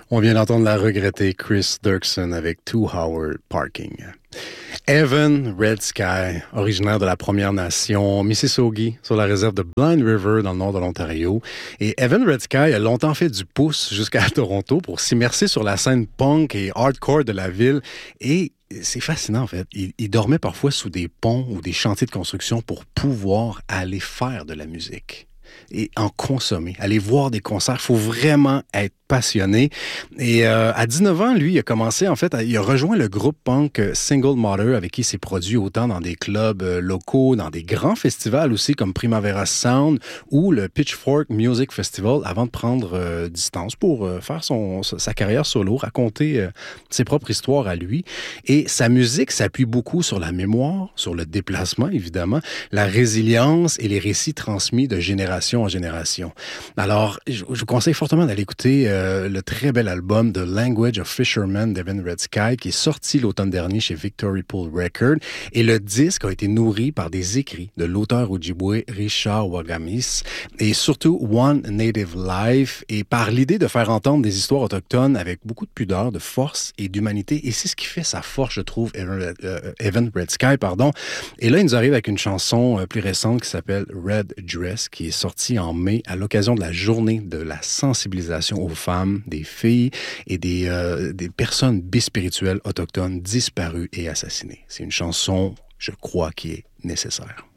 On vient d'entendre la regrettée Chris Dirksen avec Two Howard Parking. Evan Red Sky, originaire de la Première Nation Mississauga, sur la réserve de Blind River dans le nord de l'Ontario. Et Evan Red Sky a longtemps fait du pouce jusqu'à Toronto pour s'immerser sur la scène punk et hardcore de la ville. Et c'est fascinant, en fait. Il dormait parfois sous des ponts ou des chantiers de construction pour pouvoir aller faire de la musique et en consommer, aller voir des concerts. Il faut vraiment être passionné. Et à 19 ans, lui, il a commencé, en fait, il a rejoint le groupe punk Single Mother, avec qui il s'est produit autant dans des clubs locaux, dans des grands festivals aussi, comme Primavera Sound ou le Pitchfork Music Festival, avant de prendre distance pour faire sa carrière solo, raconter ses propres histoires à lui. Et sa musique s'appuie beaucoup sur la mémoire, sur le déplacement, évidemment, la résilience et les récits transmis de génération en génération. Alors, je vous conseille fortement d'aller écouter le très bel album The Language of Fishermen d'Evan Red Sky, qui est sorti l'automne dernier chez Victory Pool Records. Et le disque a été nourri par des écrits de l'auteur ojibwé Richard Wagamis et surtout One Native Life, et par l'idée de faire entendre des histoires autochtones avec beaucoup de pudeur, de force et d'humanité. Et c'est ce qui fait sa force, je trouve, Evan Red Sky, pardon. Et là, il nous arrive avec une chanson plus récente qui s'appelle Red Dress, qui est sortie en mai à l'occasion de la journée de la sensibilisation aux femmes, des filles et des personnes bispirituelles autochtones disparues et assassinées. C'est une chanson, je crois, qui est nécessaire.